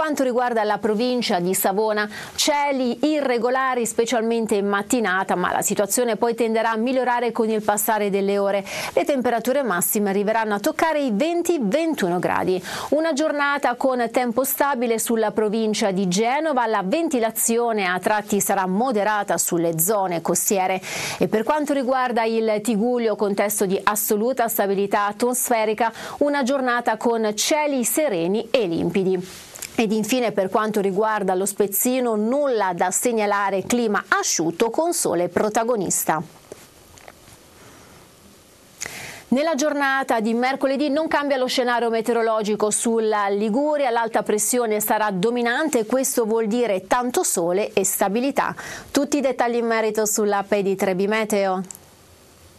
quanto riguarda la provincia di Savona, cieli irregolari specialmente in mattinata, ma la situazione poi tenderà a migliorare con il passare delle ore. Le temperature massime arriveranno a toccare i 20-21 gradi. Una giornata con tempo stabile sulla provincia di Genova, la ventilazione a tratti sarà moderata sulle zone costiere. E per quanto riguarda il Tigullio, contesto di assoluta stabilità atmosferica, una giornata con cieli sereni e limpidi. Ed infine per quanto riguarda lo Spezzino, nulla da segnalare, clima asciutto con sole protagonista. Nella giornata di mercoledì non cambia lo scenario meteorologico sulla Liguria, l'alta pressione sarà dominante, questo vuol dire tanto sole e stabilità. Tutti i dettagli in merito sull'app di Trebi Meteo.